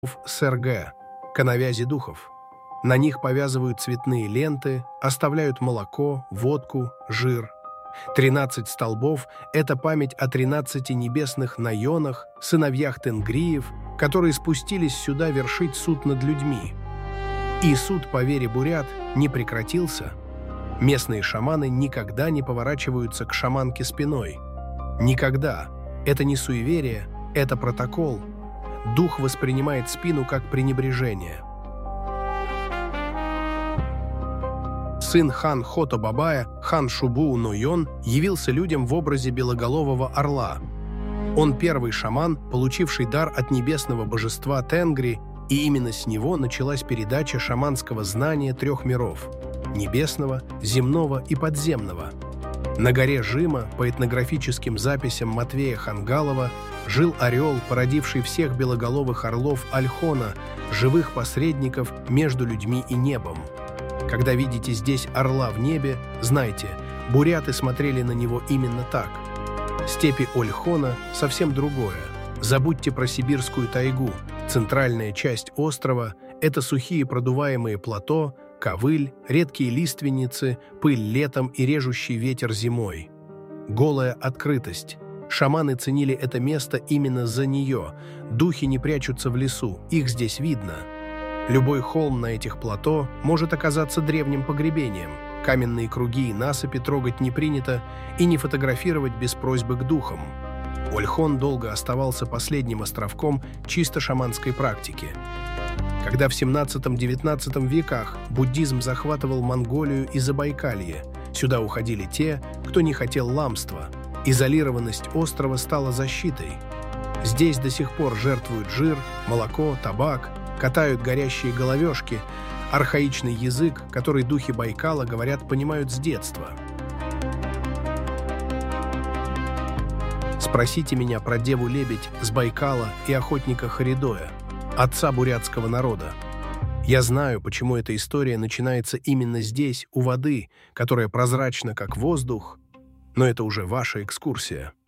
СРГ, коновязи духов. На них повязывают цветные ленты, оставляют молоко, водку, жир. 13 столбов – это память о 13 небесных Найонах, сыновьях Тенгриев, которые спустились сюда вершить суд над людьми. И суд, по вере бурят, не прекратился. Местные шаманы никогда не поворачиваются к шаманке спиной. Никогда. Это не суеверие, это протокол. Дух воспринимает спину как пренебрежение. Сын хан Хото Бабая, хан Шубуу Нойон, явился людям в образе белоголового орла. Он первый шаман, получивший дар от небесного божества Тенгри, и именно с него началась передача шаманского знания 3 миров – небесного, земного и подземного. На горе Жима, по этнографическим записям Матвея Хангалова, жил орел, породивший всех белоголовых орлов Альхона, живых посредников между людьми и небом. Когда видите здесь орла в небе, знайте, буряты смотрели на него именно так. Степи Ольхона – совсем другое. Забудьте про сибирскую тайгу. Центральная часть острова – это сухие продуваемые плато, ковыль, редкие лиственницы, пыль летом и режущий ветер зимой. Голая открытость. Шаманы ценили это место именно за нее. Духи не прячутся в лесу, их здесь видно. Любой холм на этих плато может оказаться древним погребением. Каменные круги и насыпи трогать не принято и не фотографировать без просьбы к духам. Ольхон долго оставался последним островком чисто шаманской практики. Когда в 17-19 веках буддизм захватывал Монголию и Забайкалье, сюда уходили те, кто не хотел ламства. Изолированность острова стала защитой. Здесь до сих пор жертвуют жир, молоко, табак, катают горящие головешки, архаичный язык, который духи Байкала, говорят, понимают с детства. Спросите меня про деву-лебедь с Байкала и охотника Харидоя, отца бурятского народа. Я знаю, почему эта история начинается именно здесь, у воды, которая прозрачна, как воздух, но это уже ваша экскурсия.